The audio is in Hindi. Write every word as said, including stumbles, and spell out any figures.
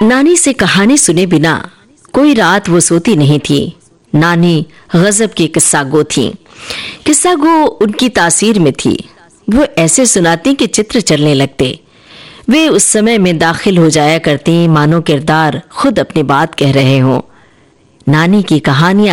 नानी से कहानी सुने बिना कोई रात वो सोती नहीं थी। नानी गजब की किस्सा गो थी। किस्सा गो उनकी तासीर में थी। वो ऐसे सुनाती कि चित्र चलने लगते। वे उस समय में दाखिल हो जाया करती मानो किरदार खुद अपनी बात कह रहे हों। नानी की कहानियां